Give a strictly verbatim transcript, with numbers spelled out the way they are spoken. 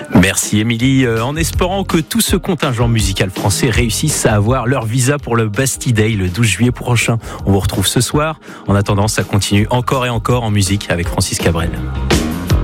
Merci Émilie, euh, en espérant que tout ce contingent musical français réussisse à avoir leur visa pour le Bastille Day le douze juillet prochain. On vous retrouve ce soir. En attendant, ça continue encore et encore en musique avec Francis Cabrel.